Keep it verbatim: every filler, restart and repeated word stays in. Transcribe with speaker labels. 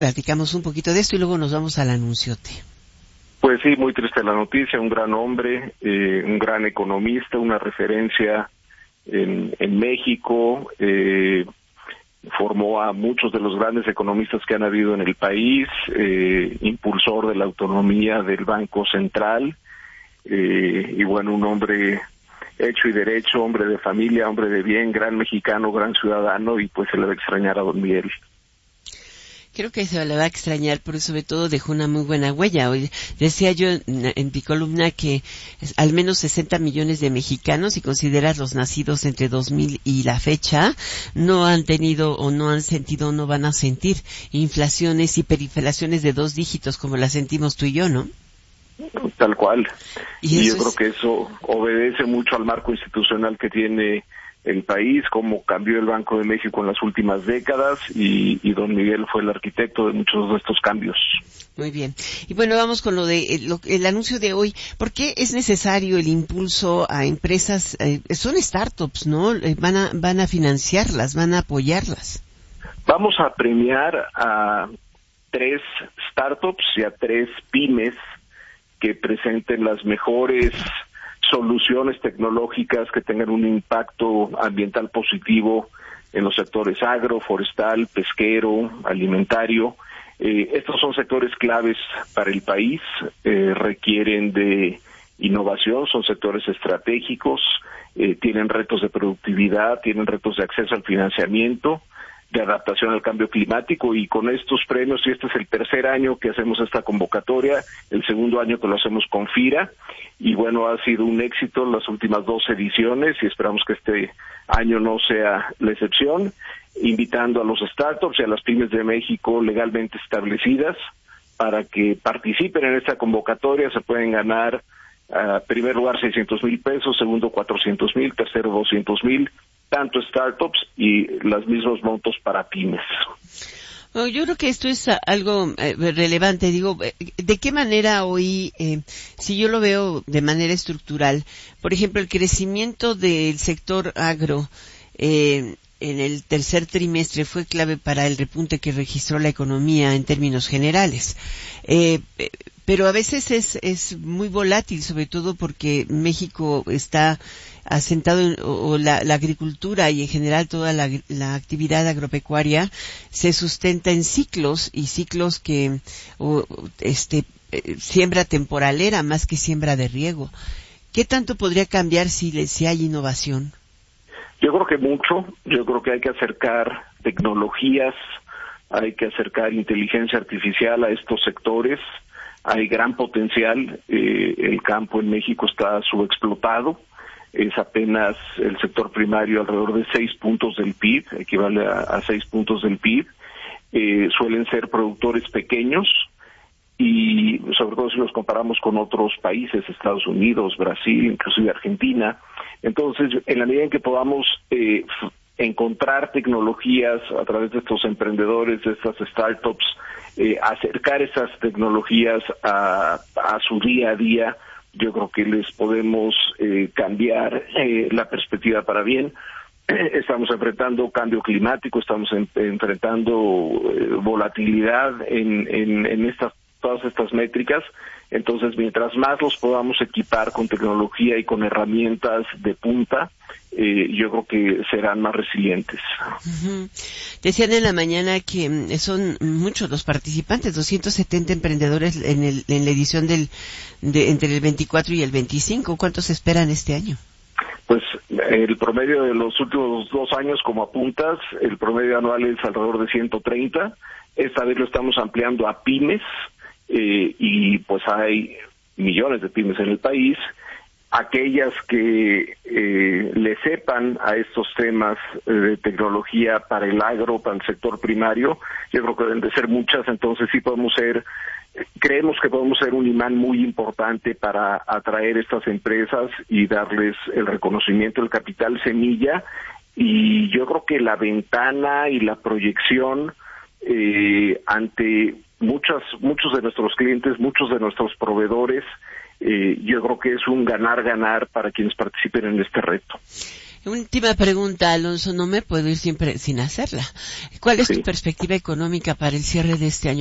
Speaker 1: Platicamos un poquito de esto y luego nos vamos al anunciote.
Speaker 2: Pues sí, muy triste la noticia, un gran hombre, eh, un gran economista, una referencia en, en México, eh, formó a muchos de los grandes economistas que han habido en el país, eh, impulsor de la autonomía del Banco Central, eh, y bueno, un hombre hecho y derecho, hombre de familia, hombre de bien, gran mexicano, gran ciudadano, y pues se le va a extrañar a don Miguel.
Speaker 1: Creo que se le va a extrañar, pero sobre todo dejó una muy buena huella. Hoy decía yo en, en mi columna que al menos sesenta millones de mexicanos, si consideras los nacidos entre dos mil y la fecha, no han tenido o no han sentido o no van a sentir inflaciones, hiperinflaciones de dos dígitos como las sentimos tú y yo, ¿no?
Speaker 2: Tal cual. Y, y yo
Speaker 1: es...
Speaker 2: creo que eso obedece mucho al marco institucional que tiene el país, cómo cambió el Banco de México en las últimas décadas, y, y don Miguel fue el arquitecto de muchos de estos cambios.
Speaker 1: Muy bien. Y bueno, vamos con lo de lo, el anuncio de hoy. ¿Por qué es necesario el impulso a empresas? Eh, son startups, ¿no? Eh, van a van a financiarlas, van a apoyarlas.
Speaker 2: Vamos a premiar a tres startups y a tres pymes que presenten las mejores soluciones tecnológicas que tengan un impacto ambiental positivo en los sectores agro, forestal, pesquero, alimentario. Eh, estos son sectores claves para el país, eh, requieren de innovación, son sectores estratégicos, eh, tienen retos de productividad, tienen retos de acceso al financiamiento, de adaptación al cambio climático, y con estos premios, y este es el tercer año que hacemos esta convocatoria, el segundo año que lo hacemos con FIRA, y bueno, ha sido un éxito las últimas dos ediciones y esperamos que este año no sea la excepción, invitando a los startups y a las pymes de México legalmente establecidas para que participen en esta convocatoria. Se pueden ganar, uh, primer lugar seiscientos mil pesos, segundo cuatrocientos mil, tercero doscientos mil, tanto startups y los mismos montos para pymes.
Speaker 1: Bueno, yo creo que esto es algo eh, relevante. Digo, ¿de qué manera hoy, eh, si yo lo veo de manera estructural, por ejemplo, el crecimiento del sector agro eh, en el tercer trimestre fue clave para el repunte que registró la economía en términos generales? Eh, pero a veces es, es muy volátil, sobre todo porque México está asentado en, o, o la, la agricultura y en general toda la, la actividad agropecuaria se sustenta en ciclos, y ciclos que o, este eh, siembra temporalera más que siembra de riego. ¿Qué tanto podría cambiar si, si hay innovación?
Speaker 2: Yo creo que mucho. Yo creo que hay que acercar tecnologías, hay que acercar inteligencia artificial a estos sectores. Hay gran potencial, eh, el campo en México está subexplotado, es apenas el sector primario alrededor de seis puntos del P I B, equivale a, a seis puntos del P I B, eh, suelen ser productores pequeños, y sobre todo si los comparamos con otros países, Estados Unidos, Brasil, inclusive Argentina. Entonces, en la medida en que podamos eh, encontrar tecnologías a través de estos emprendedores, de estas startups, eh, acercar esas tecnologías a, a su día a día, yo creo que les podemos eh, cambiar eh, la perspectiva para bien. Estamos enfrentando cambio climático, estamos en, enfrentando eh, volatilidad en, en, en estas todas estas métricas. Entonces, mientras más los podamos equipar con tecnología y con herramientas de punta, eh, yo creo que serán más resilientes.
Speaker 1: Uh-huh. Decían en la mañana que son muchos los participantes, doscientos setenta emprendedores en, el, en la edición del de, entre el veinticuatro y el veinticinco. ¿Cuántos esperan este año?
Speaker 2: Pues el promedio de los últimos dos años, como apuntas, el promedio anual es alrededor de ciento treinta. Esta vez lo estamos ampliando a pymes. Eh, y pues hay millones de pymes en el país. Aquellas que eh, le sepan a estos temas eh, de tecnología para el agro, para el sector primario, yo creo que deben de ser muchas. Entonces sí podemos ser, creemos que podemos ser un imán muy importante para atraer estas empresas y darles el reconocimiento, el capital semilla, y yo creo que la ventana y la proyección eh, ante muchas, muchos de nuestros clientes, muchos de nuestros proveedores, eh, yo creo que es un ganar-ganar para quienes participen en este reto.
Speaker 1: Última pregunta, Alonso, no me puedo ir siempre sin hacerla. ¿Cuál es
Speaker 2: Sí.
Speaker 1: tu perspectiva económica para el cierre de este año?